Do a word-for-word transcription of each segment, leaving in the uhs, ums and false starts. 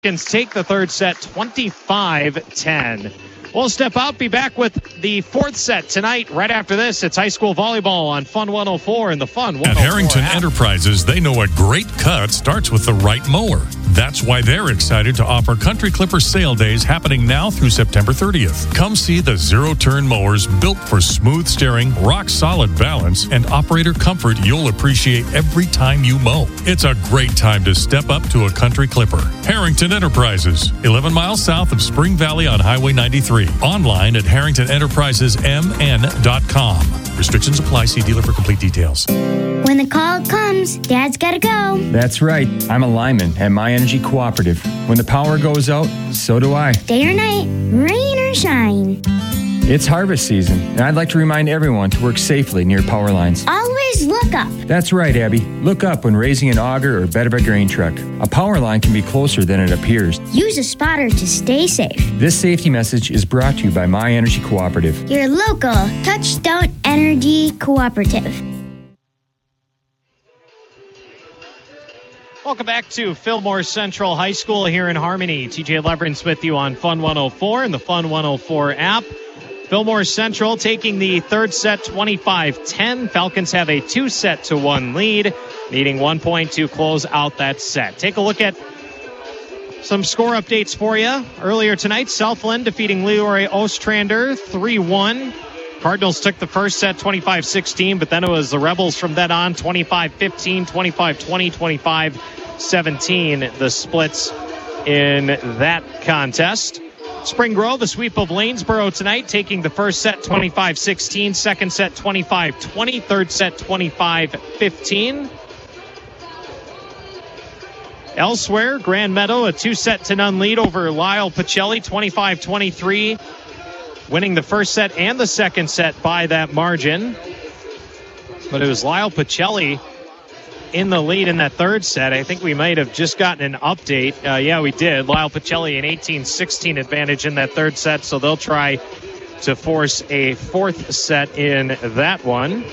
Falcons take the third set twenty-five ten. We'll step out, be back with the fourth set tonight. Right after this, it's high school volleyball on Fun one oh four and the Fun one oh four At Harrington app. Enterprises, they know a great cut starts with the right mower. That's why they're excited to offer Country Clipper sale days happening now through September thirtieth. Come see the zero-turn mowers built for smooth steering, rock-solid balance, and operator comfort you'll appreciate every time you mow. It's a great time to step up to a Country Clipper. Harrington Enterprises, eleven miles south of Spring Valley on Highway ninety-three. Online at harrington enterprises m n dot com. Restrictions apply. See dealer for complete details. When the call comes, Dad's gotta go. That's right. I'm a lineman at My Energy Cooperative. When the power goes out, so do I. Day or night, rain or shine. It's harvest season, and I'd like to remind everyone to work safely near power lines. Always look up. That's right, Abby. Look up when raising an auger or bed of a grain truck. A power line can be closer than it appears. Use a spotter to stay safe. This safety message is brought to you by My Energy Cooperative. Your local Touchstone Energy Cooperative. Welcome back to Fillmore Central High School here in Harmony. T J Leverins with you on Fun one oh four and the Fun one oh four app. Fillmore Central taking the third set twenty-five ten. Falcons have a two-set to one lead, needing one point to close out that set. Take a look at some score updates for you. Earlier tonight, Southland defeating Leroy Ostrander three one. Cardinals took the first set twenty-five sixteen, but then it was the Rebels from then on twenty-five fifteen, twenty-five twenty, twenty-five seventeen, the splits in that contest. Spring Grove, a sweep of Lanesboro tonight, taking the first set twenty-five sixteen, second set twenty-five twenty, third set twenty-five fifteen. Elsewhere, Grand Meadow, a two-set to none lead over Lyle Pacelli, twenty-five twenty-three, winning the first set and the second set by that margin. But it was Lyle Pacelli in the lead in that third set. I think we might have just gotten an update. Uh, yeah, we did. Lyle Pacelli an eighteen sixteen advantage in that third set, so they'll try to force a fourth set in that one.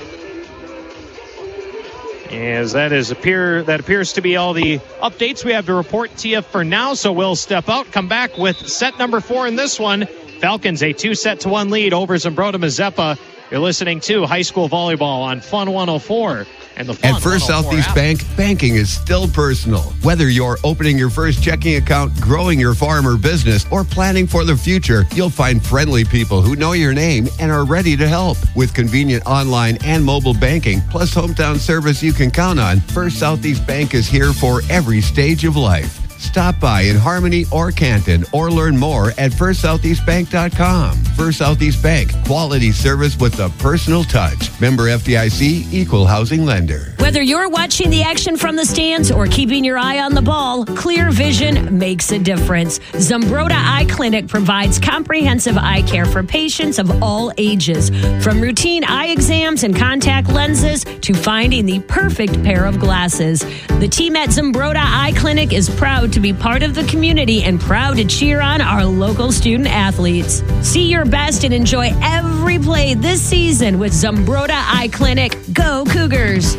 As that is appear that appears to be all the updates we have to report to you for now, so we'll step out, come back with set number four in this one. Falcons a two-set to one lead over Zumbrota Mazeppa. You're listening to High School Volleyball on Fun one oh four. And the Fun At First Southeast app. Bank, banking is still personal. Whether you're opening your first checking account, growing your farm or business, or planning for the future, you'll find friendly people who know your name and are ready to help. With convenient online and mobile banking, plus hometown service you can count on, First Southeast Bank is here for every stage of life. Stop by in Harmony or Canton or learn more at first southeast bank dot com. First Southeast Bank, quality service with a personal touch. Member F D I C, equal housing lender. Whether you're watching the action from the stands or keeping your eye on the ball, clear vision makes a difference. Zumbrota Eye Clinic provides comprehensive eye care for patients of all ages. From routine eye exams and contact lenses to finding the perfect pair of glasses. The team at Zumbrota Eye Clinic is proud to be part of the community and proud to cheer on our local student athletes. See your best and enjoy every play this season with Zumbrota Eye Clinic. Go Cougars!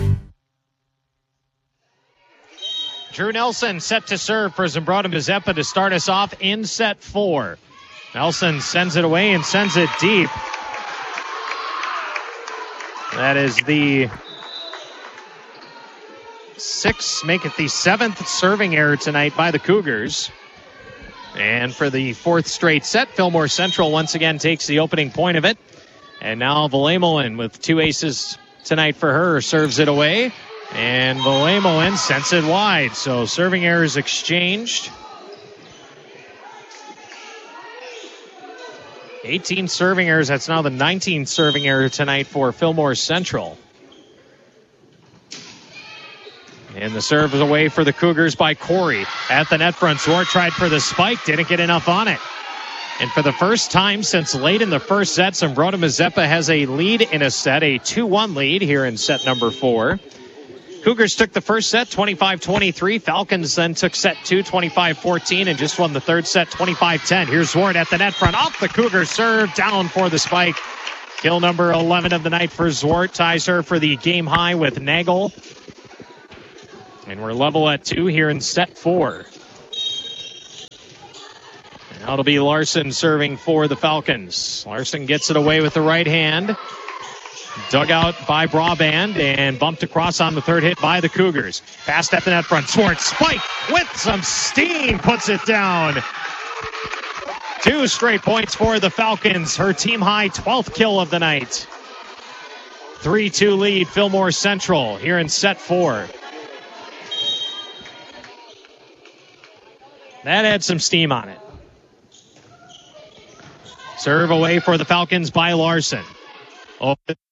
Drew Nelson set to serve for Zumbrota Mazeppa to start us off in set four. Nelson sends it away and sends it deep. That is the sixth, make it the seventh serving error tonight by the Cougars. And for the fourth straight set, Fillmore Central once again takes the opening point of it. And now Vallemoen with two aces tonight for her serves it away. And Vallemoen sends it wide. So serving errors exchanged. eighteen serving errors. That's now the nineteenth serving error tonight for Fillmore Central. And the serve is away for the Cougars by Corey. At the net front, Zwart tried for the spike, didn't get enough on it. And for the first time since late in the first set, Zumbrota Mazeppa has a lead in a set, a two one lead here in set number four. Cougars took the first set, twenty-five twenty-three. Falcons then took set two, twenty-five fourteen, and just won the third set, twenty-five ten. Here's Zwart at the net front. Off the Cougars serve, down for the spike. Kill number eleven of the night for Zwart. Ties her for the game high with Nagel. And we're level at two here in set four. Now it'll be Larson serving for the Falcons. Larson gets it away with the right hand. Dug out by Braband and bumped across on the third hit by the Cougars. Fast at the net front. Swartz spike with some steam puts it down. Two straight points for the Falcons. Her team high twelfth kill of the night. three two lead Fillmore Central here in set four. That had some steam on it. Serve away for the Falcons by Larson. Oh.